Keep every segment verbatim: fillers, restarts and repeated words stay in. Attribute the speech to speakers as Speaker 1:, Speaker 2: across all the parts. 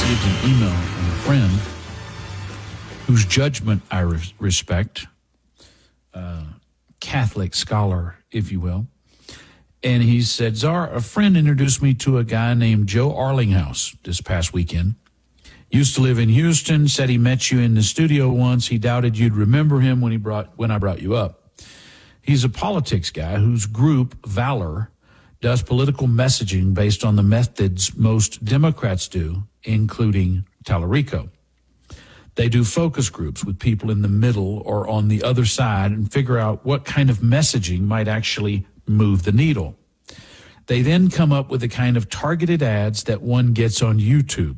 Speaker 1: received an email from a friend whose judgment I res- respect, uh, Catholic scholar, if you will. And he said, Czar, a friend introduced me to a guy named Joe Arlinghouse this past weekend. Used to live in Houston, said he met you in the studio once. He doubted you'd remember him when he brought when I brought you up. He's a politics guy whose group, Valor, does political messaging based on the methods most Democrats do, including Tallarico. They do focus groups with people in the middle or on the other side and figure out what kind of messaging might actually move the needle. They then come up with the kind of targeted ads that one gets on YouTube.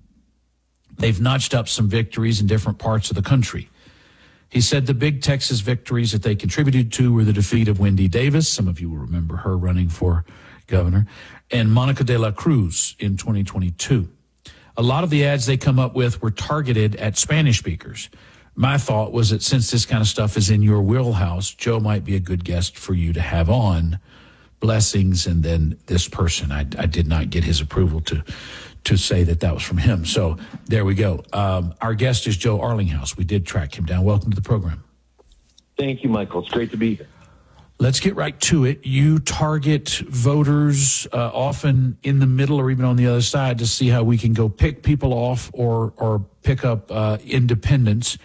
Speaker 1: They've notched up some victories in different parts of the country. He said the big Texas victories that they contributed to were the defeat of Wendy Davis. Some of you will remember her running for governor, and Monica de la Cruz in twenty twenty-two. A lot of the ads they come up with were targeted at Spanish speakers. My thought was that since this kind of stuff is in your wheelhouse, Joe might be a good guest for you to have on. Blessings, and then this person. I, I did not get his approval to to say that that was from him. So there we go. Um, our guest is Joe Arlinghouse. We did track him down. Welcome to the program.
Speaker 2: Thank you, Michael. It's great to be here.
Speaker 1: Let's get right to it. You target voters uh, often in the middle or even on the other side to see how we can go pick people off or or pick up uh, independents.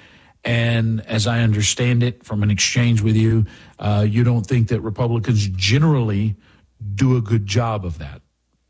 Speaker 1: And as I understand it from an exchange with you, uh, you don't think that Republicans generally do a good job of that.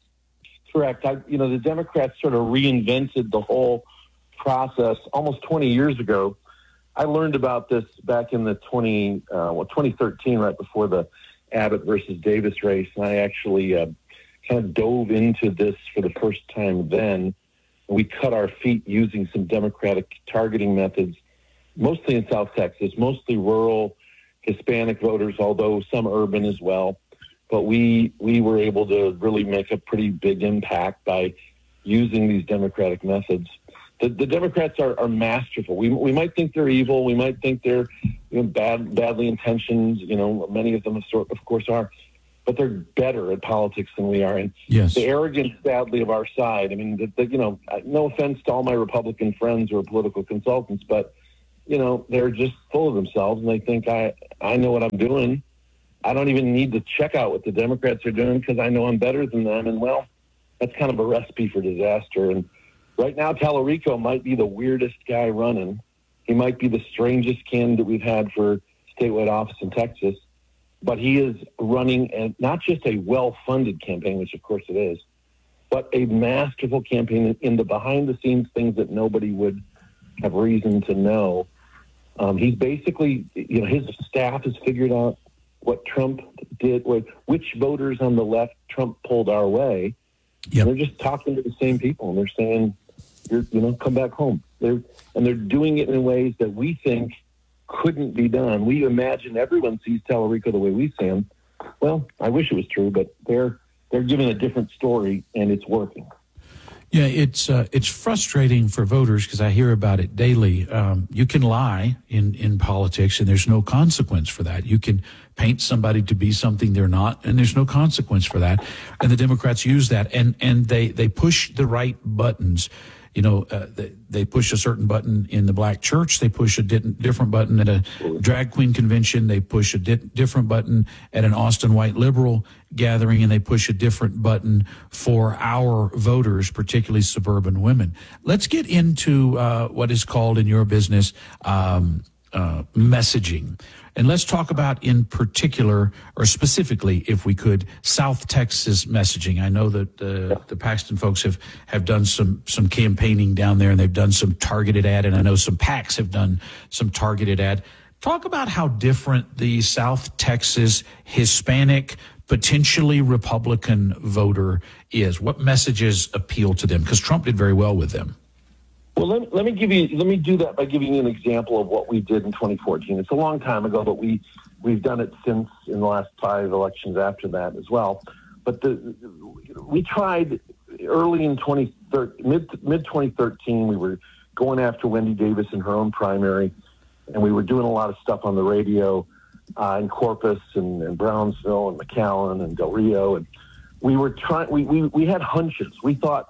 Speaker 2: Correct. I, you know, the Democrats sort of reinvented the whole process almost twenty years ago. I learned about this back in the twenty, uh, well, twenty thirteen, right before the Abbott versus Davis race, and I actually uh, kind of dove into this for the first time then. We cut our feet using some Democratic targeting methods, mostly in South Texas, mostly rural Hispanic voters, although some urban as well. But we we were able to really make a pretty big impact by using these Democratic methods. The, the Democrats are, are masterful. We we might think they're evil. We might think they're you know, bad, badly intentioned. You know, many of them, of, sort, of course, are. But they're better at politics than we are. And
Speaker 1: yes.
Speaker 2: The arrogance, sadly, of our side. I mean, the, the, you know, no offense to all my Republican friends who are political consultants, but you know, they're just full of themselves, and they think I I know what I'm doing. I don't even need to check out what the Democrats are doing because I know I'm better than them. And, well, that's kind of a recipe for disaster. And right now, Tallarico might be the weirdest guy running. He might be the strangest candidate we've had for statewide office in Texas. But he is running a, not just a well-funded campaign, which, of course, it is, but a masterful campaign in the behind-the-scenes things that nobody would have reason to know. Um, he's basically, you know, his staff has figured out what Trump did, which voters on the left Trump pulled our way.
Speaker 1: Yep.
Speaker 2: They're just talking to the same people, and they're saying, You're, you know, come back home. They're, and they're doing it in ways that we think couldn't be done. We imagine everyone sees Tallarico the way we see him. Well, I wish it was true, but they're they're giving a different story, and it's working.
Speaker 1: Yeah, it's uh, it's frustrating for voters because I hear about it daily. Um, you can lie in, in politics, and there's no consequence for that. You can paint somebody to be something they're not, and there's no consequence for that. And the Democrats use that, and, and they, they push the right buttons. You know, uh, they, they push a certain button in the black church. They push a di- different button at a drag queen convention. They push a di- different button at an Austin white liberal gathering, and they push a different button for our voters, particularly suburban women. Let's get into uh, what is called in your business um, uh, messaging. And let's talk about in particular, or specifically, if we could, South Texas messaging. I know that uh, the Paxton folks have, have done some, some campaigning down there, and they've done some targeted ad, and I know some PACs have done some targeted ad. Talk about how different the South Texas Hispanic, potentially Republican voter is. What messages appeal to them? Because Trump did very well with them.
Speaker 2: Well, let, let me give you. Let me do that by giving you an example of what we did in twenty fourteen. It's a long time ago, but we we've done it since in the last five elections after that as well. But the, we tried early in twenty thirteen, mid mid twenty thirteen. We were going after Wendy Davis in her own primary, and we were doing a lot of stuff on the radio uh, in Corpus and, and Brownsville and McAllen and Del Rio, and we were trying. We, we we had hunches. We thought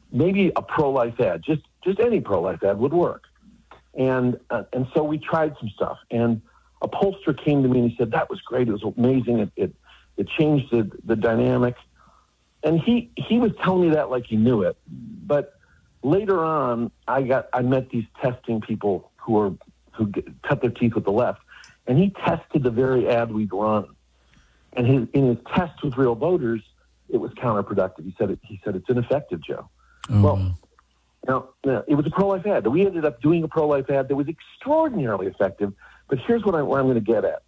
Speaker 2: maybe a pro-life ad, just just any pro-life ad would work. And uh, and so we tried some stuff. And a pollster came to me and he said, that was great. It was amazing. It it, it changed the, the dynamic. And he, he was telling me that like he knew it. But later on, I got I met these testing people who are who get, cut their teeth with the left. And he tested the very ad we'd run. And his, in his test with real voters, it was counterproductive. He said, it, he said it's ineffective, Joe.
Speaker 1: Oh,
Speaker 2: well,
Speaker 1: wow.
Speaker 2: now, now, it was a pro-life ad. We ended up doing a pro-life ad that was extraordinarily effective. But here's what, I, what I'm going to get at.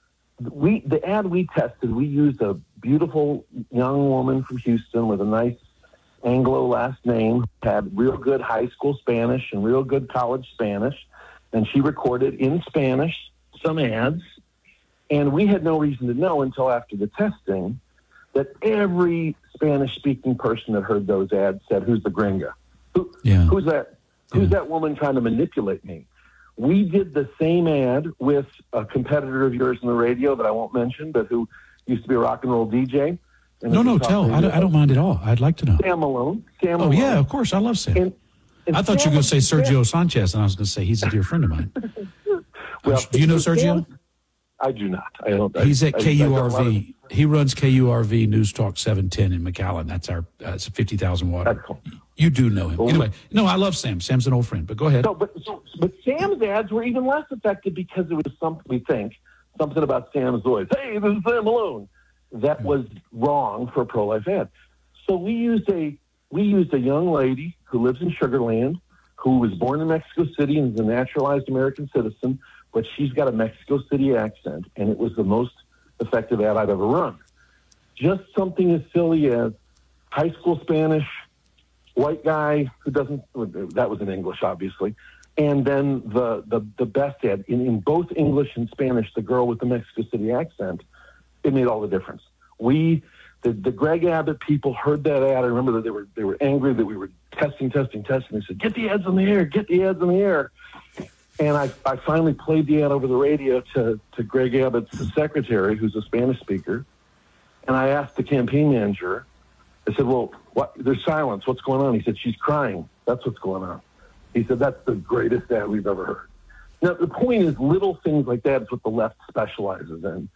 Speaker 2: We The ad we tested, we used a beautiful young woman from Houston with a nice Anglo last name, had real good high school Spanish and real good college Spanish. And she recorded in Spanish some ads. And we had no reason to know until after the testing that every Spanish-speaking person that heard those ads said, who's the gringa? Who,
Speaker 1: Yeah.
Speaker 2: Who's that? Who's
Speaker 1: Yeah.
Speaker 2: that woman trying to manipulate me? We did the same ad with a competitor of yours in the radio that I won't mention, but who used to be a rock and roll D J. And
Speaker 1: No,
Speaker 2: it's
Speaker 1: no,
Speaker 2: a top
Speaker 1: tell. I
Speaker 2: radio-
Speaker 1: don't, I don't mind at all. I'd like to know.
Speaker 2: Sam Malone. Sam
Speaker 1: Oh,
Speaker 2: Malone.
Speaker 1: yeah, of course. I love Sam.
Speaker 2: And, and
Speaker 1: I thought you
Speaker 2: Sam
Speaker 1: were going to say
Speaker 2: was-
Speaker 1: Sergio Sanchez, and I was going to say he's a dear friend of mine.
Speaker 2: Well,
Speaker 1: Do you know
Speaker 2: Sam-
Speaker 1: Sergio?
Speaker 2: I do not. I don't.
Speaker 1: He's
Speaker 2: I,
Speaker 1: at
Speaker 2: I- I
Speaker 1: K U
Speaker 2: don't
Speaker 1: R
Speaker 2: want to-
Speaker 1: V. He runs K U R V News Talk seven ten in McAllen. That's our, uh, it's a fifty thousand watt.
Speaker 2: That's cool.
Speaker 1: You do know him.
Speaker 2: Well,
Speaker 1: Anyway, no, I love Sam. Sam's an old friend, but go ahead.
Speaker 2: So, but so, but Sam's ads were even less effective because it was something we think something about Sam's voice. Hey, this is Sam Malone. That was wrong for a pro-life ad. So we used a we used a young lady who lives in Sugar Land, who was born in Mexico City and is a naturalized American citizen, but she's got a Mexico City accent, and it was the most effective ad I've ever run. Just something as silly as high school Spanish, white guy who doesn't, that was in English, obviously. And then the, the, the best ad, in, in both English and Spanish, the girl with the Mexico City accent, it made all the difference. We, the, the Greg Abbott people heard that ad. I remember that they were, they were angry that we were testing, testing, testing. They said, get the ads in the air, get the ads in the air. And I, I finally played the ad over the radio to, to Greg Abbott's secretary, who's a Spanish speaker. And I asked the campaign manager, I said, well, what, there's silence. What's going on? He said, she's crying. That's what's going on. He said, that's the greatest ad we've ever heard. Now, the point is, little things like that is what the left specializes in.